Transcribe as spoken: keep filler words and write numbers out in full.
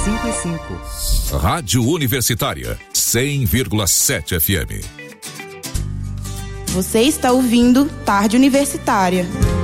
cinco e cinco. Rádio Universitária, cem vírgula sete F M. Você está ouvindo Tarde Universitária.